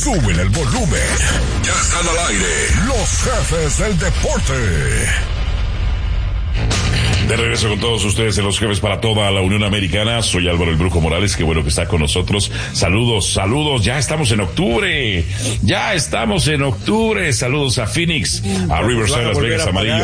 Sube el volumen. Ya están al aire los jefes del deporte. De regreso con todos ustedes en Los Jefes para toda la Unión Americana. Soy Álvaro el Brujo Morales, qué bueno que está con nosotros. Saludos, ya estamos en octubre. Saludos a Phoenix, a Riverside, Las Vegas, Amarillo.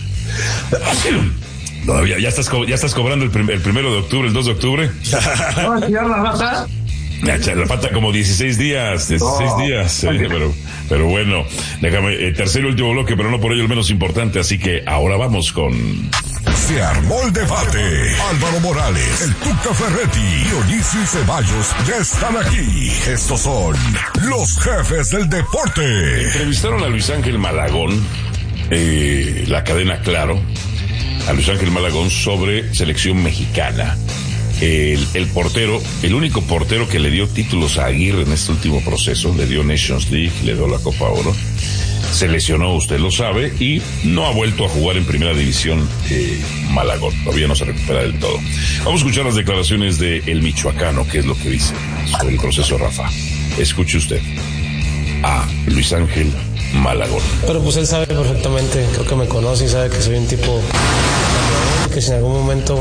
Todavía, ya estás cobrando el primero de octubre, el 2 de octubre. ¿Vamos a tirar la rata? Le falta como 16 días, pero bueno, déjame, tercer y último bloque, pero no por ello el menos importante, así que ahora vamos con... Se armó el debate. Álvaro Morales, el Tuca Ferretti y Dionisio Ceballos ya están aquí. Estos son los jefes del deporte. Entrevistaron a Luis Ángel Malagón, la cadena Claro, a Luis Ángel Malagón sobre selección mexicana. El portero, el único portero que le dio títulos a Aguirre en este último proceso, le dio Nations League, le dio la Copa Oro, se lesionó, usted lo sabe, y no ha vuelto a jugar en primera división Malagón, todavía no se recupera del todo. Vamos a escuchar las declaraciones de el michoacano, que es lo que dice sobre el proceso Rafa. Escuche usted a Luis Ángel Malagón. Pero pues él sabe perfectamente, creo que me conoce y sabe que soy un tipo que si en algún momento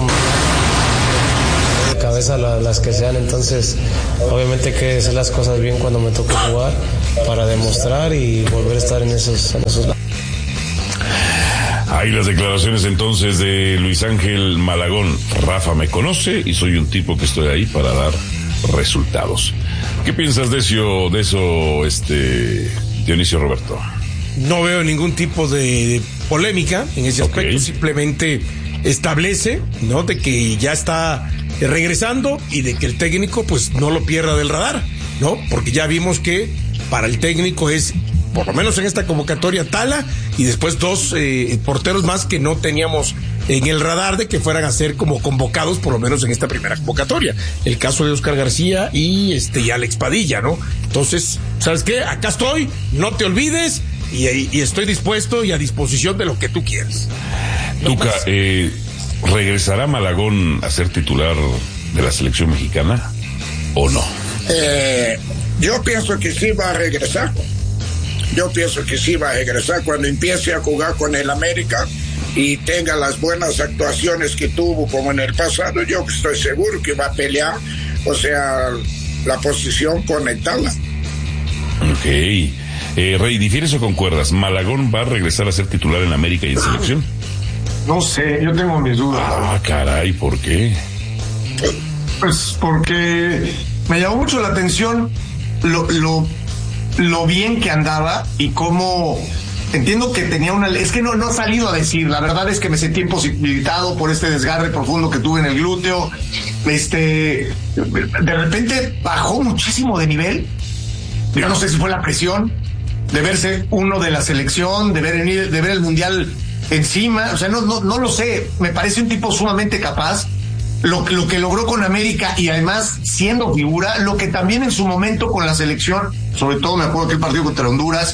de cabeza las que sean, entonces obviamente que hacer las cosas bien cuando me toque jugar para demostrar y volver a estar en esos Ahí las declaraciones entonces de Luis Ángel Malagón. Rafa me conoce y soy un tipo que estoy ahí para dar resultados. ¿Qué piensas de eso, Dionisio Roberto? No veo ningún tipo de polémica en ese aspecto, simplemente establece, ¿no?, de que ya está regresando y de que el técnico pues no lo pierda del radar, ¿no? Porque ya vimos que para el técnico es, por lo menos en esta convocatoria, Tala y después dos porteros más que no teníamos en el radar de que fueran a ser como convocados, por lo menos en esta primera convocatoria. El caso de Oscar García y Alex Padilla, ¿no? Entonces, ¿sabes qué? Acá estoy, no te olvides y estoy dispuesto y a disposición de lo que tú quieras. Tuca, ¿regresará Malagón a ser titular de la selección mexicana o no? Yo pienso que sí va a regresar. Cuando empiece a jugar con el América y tenga las buenas actuaciones que tuvo como en el pasado. Yo estoy seguro que va a pelear, la posición con el Tala. Ok. Rey, ¿difieres o concuerdas? ¿Malagón va a regresar a ser titular en América y en selección? No sé, yo tengo mis dudas. Ah, caray, ¿por qué? Pues porque me llamó mucho la atención lo bien que andaba y cómo... Entiendo que tenía es que no ha salido a decir, la verdad es que me sentí imposibilitado por este desgarre profundo que tuve en el glúteo. De repente bajó muchísimo de nivel. Yo no sé si fue la presión de verse uno de la selección, de ver el mundial encima, no lo sé. Me parece un tipo sumamente capaz. Lo que logró con América y además siendo figura, lo que también en su momento con la selección, sobre todo me acuerdo que el partido contra Honduras,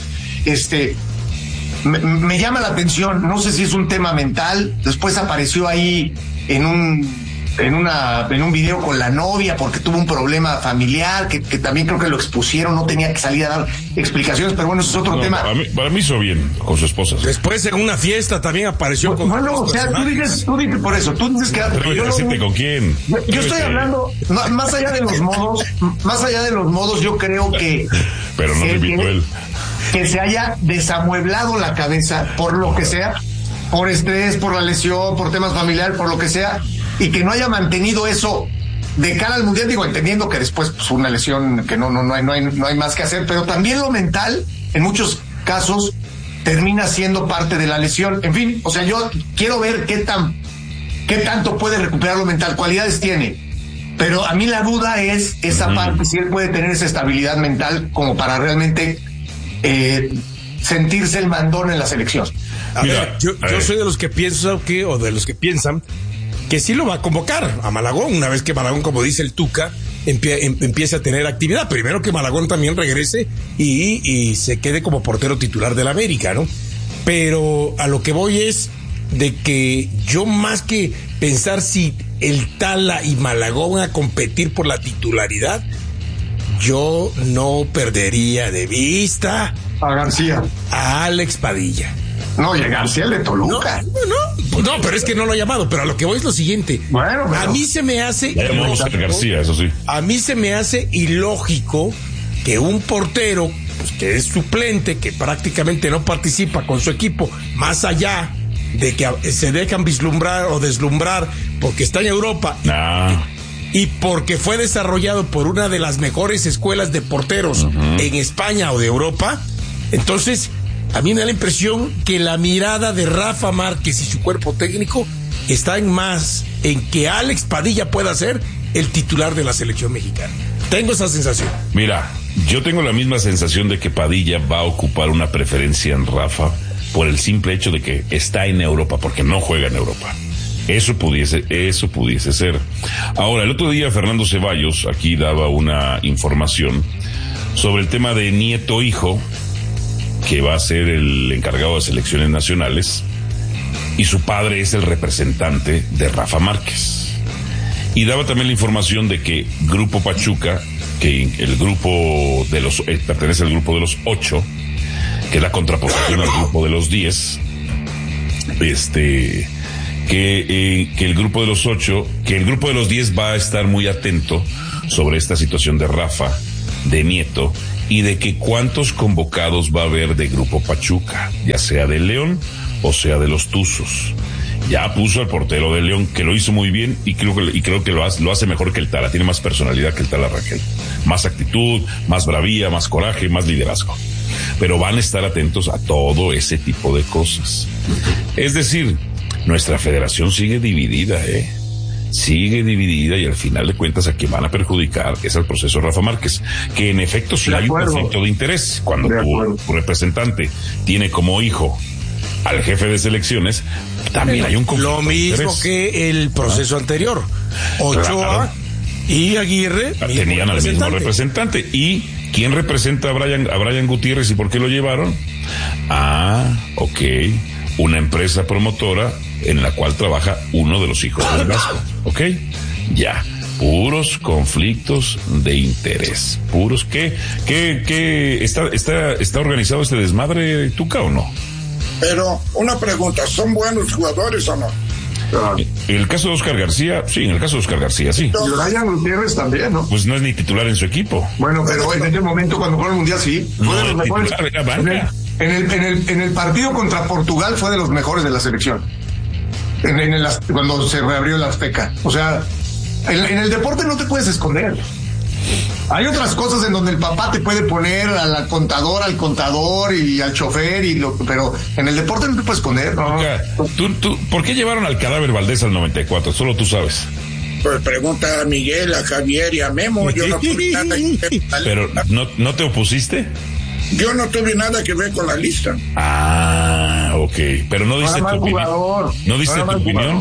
me llama la atención. No sé si es un tema mental. Después apareció ahí en un video con la novia porque tuvo un problema familiar que también creo que lo expusieron, no tenía que salir a dar explicaciones, pero bueno, eso es otro tema. Para mí hizo bien con su esposa. Después en una fiesta también apareció con... tú dices por eso, tú dices que... ¿Con quién? Yo estoy hablando, más allá de los modos, yo creo que... Pero no repito él. Que se haya desamueblado la cabeza por lo que sea, por estrés, por la lesión, por temas familiares, por lo que sea, y que no haya mantenido eso de cara al mundial, entendiendo que después pues una lesión que no hay más que hacer, pero también lo mental en muchos casos termina siendo parte de la lesión. En fin, yo quiero ver qué tanto puede recuperar lo mental, cualidades tiene, pero a mí la duda es esa parte, si él puede tener esa estabilidad mental como para realmente sentirse el mandón en la selección. Yo soy de los que piensan que sí lo va a convocar a Malagón, una vez que Malagón, como dice el Tuca, empiece a tener actividad. Primero que Malagón también regrese y se quede como portero titular del América, ¿no? Pero a lo que voy es de que yo, más que pensar si el Tala y Malagón van a competir por la titularidad, yo no perdería de vista a García, a Alex Padilla. No, y a García el de Toluca. No, pero es que no lo ha llamado, pero a lo que voy es lo siguiente. Bueno, pero... A mí se me hace García, eso sí. A mí se me hace ilógico que un portero, pues, que es suplente, que prácticamente no participa con su equipo, más allá de que se dejan vislumbrar o deslumbrar porque está en Europa y porque fue desarrollado por una de las mejores escuelas de porteros en España o de Europa, entonces a mí me da la impresión que la mirada de Rafa Márquez y su cuerpo técnico está en que Alex Padilla pueda ser el titular de la selección mexicana. Tengo esa sensación. Mira, yo tengo la misma sensación de que Padilla va a ocupar una preferencia en Rafa por el simple hecho de que está en Europa, porque no juega en Europa. Eso pudiese ser. Ahora, el otro día Fernando Ceballos aquí daba una información sobre el tema de nieto-hijo, que va a ser el encargado de selecciones nacionales, y su padre es el representante de Rafa Márquez. Y daba también la información de que Grupo Pachuca, que el grupo de los pertenece al grupo de los 8, que es la contraposición al grupo de los 10, que el grupo de los 8, que el grupo de los 10 va a estar muy atento sobre esta situación de Rafa, de nieto, y de que cuántos convocados va a haber de Grupo Pachuca, ya sea de León o sea de los Tuzos. Ya puso al portero de León, que lo hizo muy bien, y creo que lo hace mejor que el Tala, tiene más personalidad que el Tala Rangel, más actitud, más bravía, más coraje, más liderazgo. Pero van a estar atentos a todo ese tipo de cosas. Es decir, nuestra federación sigue dividida, sigue dividida, y al final de cuentas a quien van a perjudicar es al proceso Rafa Márquez, que en efecto sí hay un conflicto de interés cuando tu representante tiene como hijo al jefe de selecciones, también hay un conflicto. Lo mismo que el proceso anterior. Ochoa y Aguirre tenían al mismo representante. ¿Y quién representa a Brian Gutiérrez y por qué lo llevaron? Ok, una empresa promotora en la cual trabaja uno de los hijos del Vasco. Ok, ya. Puros conflictos de interés. Puros. ¿Qué está organizado este desmadre, Tuca, o no? Pero una pregunta, ¿son buenos jugadores o no? En el caso de Oscar García, sí. Y Brian Gutiérrez también, ¿no? Pues no es ni titular en su equipo. Bueno, pero en aquel momento cuando fue al Mundial sí. Fue de los mejores. En el partido contra Portugal fue de los mejores de la selección. Cuando se reabrió la Azteca. O sea, en el deporte no te puedes esconder. Hay otras cosas en donde el papá te puede poner al contador y al chofer, pero en el deporte no te puedes esconder, ¿no? ¿Tú, ¿por qué llevaron al Cadáver Valdés al 94? Solo tú sabes. Pues pregunta a Miguel, a Javier y a Memo. Yo no tuve nada que ver. ¿Pero no te opusiste? Yo no tuve nada que ver con la lista. Ok. Pero no diste tu opinión. ¿No diste tu opinión?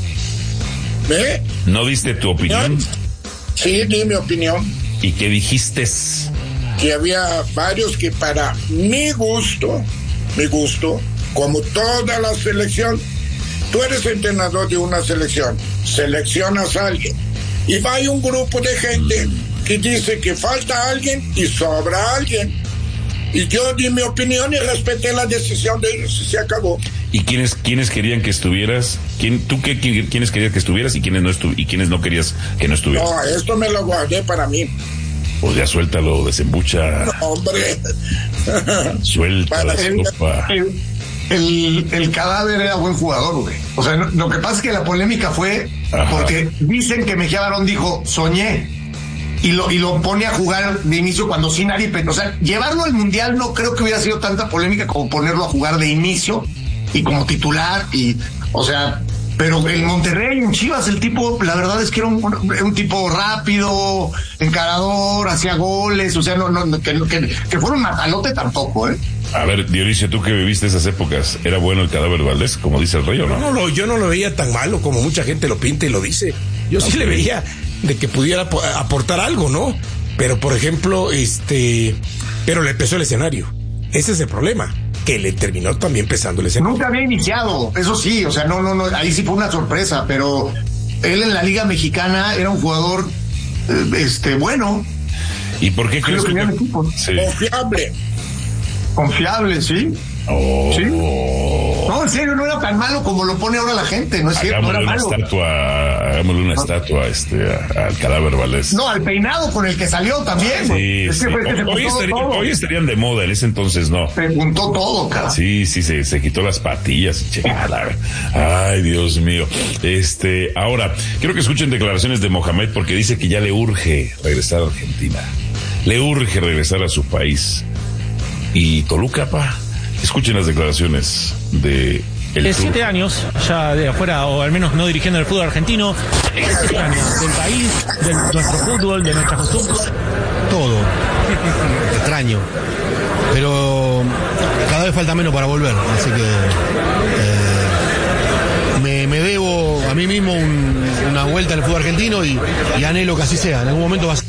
¿No diste tu opinión? Sí, di mi opinión. ¿Y qué dijiste? Que había varios que para mi gusto, como toda la selección, tú eres entrenador de una selección, seleccionas a alguien, y va un grupo de gente que dice que falta alguien y sobra alguien. Y yo di mi opinión y respeté la decisión de ellos y se acabó. ¿Y quiénes querían que estuvieras? ¿Quiénes querías que estuvieras y quiénes no querías que no estuvieras? No, esto me lo guardé para mí. Pues ya suéltalo, desembucha. No, hombre. Suéltalo. El Cadáver era buen jugador, güey. O sea, lo que pasa es que la polémica fue porque dicen que Mejía Barón dijo, soñé. Y lo pone a jugar de inicio cuando sin nadie. O sea, llevarlo al Mundial no creo que hubiera sido tanta polémica como ponerlo a jugar de inicio y como titular. O sea, pero en Monterrey, en Chivas, el tipo, la verdad es que era un tipo rápido, encarador, hacía goles. O sea, que fuera un matalote tampoco, A ver, Dionisio, tú que viviste esas épocas, ¿era bueno el Cadáver Valdés, como dice el Rey, o no? Yo no lo veía tan malo como mucha gente lo pinta y lo dice. Yo sí le veía de que pudiera aportar algo, ¿no? Pero, por ejemplo, pero le pesó el escenario. Ese es el problema, que le terminó también pesando el escenario. Nunca había iniciado, eso sí, o sea, no, ahí sí fue una sorpresa, pero él en la Liga Mexicana era un jugador, bueno. ¿Y por qué crees que sí. Confiable, sí. ¿Sí? No, en serio, no era tan malo como lo pone ahora la gente, no es cierto, no era malo. Hagámosle una estatua al cadáver Valdés. No, al peinado con el que salió tamén. Sí. Hoy estarían de moda, en ese entonces no. Se juntó todo, cara. Sí, se quitó las patillas. Ay, Dios mío. Ahora, quiero que escuchen declaraciones de Mohamed porque dice que ya le urge regresar a Argentina. Le urge regresar a su país. Y Toluca, escuchen las declaraciones de de 7 años ya de afuera, o al menos no dirigiendo el fútbol argentino. ¿Qué se extraña del país, de nuestro fútbol, de nuestras costumbres? Todo. Extraño. Pero cada vez falta menos para volver. Así que me debo a mí mismo una vuelta al fútbol argentino y anhelo que así sea. En algún momento va a ser.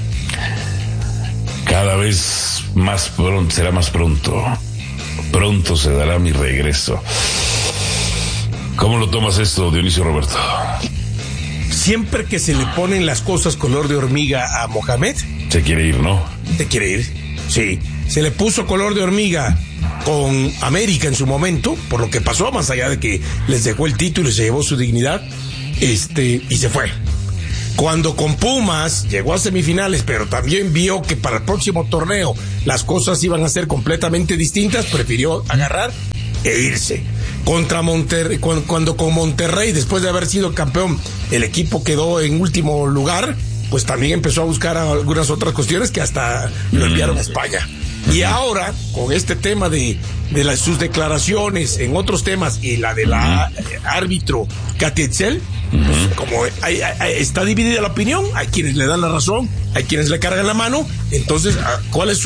Cada vez más pronto, será más pronto. Pronto se dará mi regreso. ¿Cómo lo tomas esto, Dionisio Roberto? Siempre que se le ponen las cosas color de hormiga a Mohamed, se quiere ir, ¿no? Se quiere ir, sí. Se le puso color de hormiga con América en su momento, por lo que pasó, más allá de que les dejó el título y se llevó su dignidad, y se fue. Cuando con Pumas llegó a semifinales, pero también vio que para el próximo torneo las cosas iban a ser completamente distintas, prefirió agarrar e irse. Contra Monterrey, cuando con Monterrey, después de haber sido campeón, el equipo quedó en último lugar, pues también empezó a buscar algunas otras cuestiones que hasta lo enviaron a España. Y ahora, con este tema de sus declaraciones en otros temas y la de la árbitro Katy Etzel, pues como está dividida la opinión, hay quienes le dan la razón, hay quienes le cargan la mano, entonces, ¿cuál es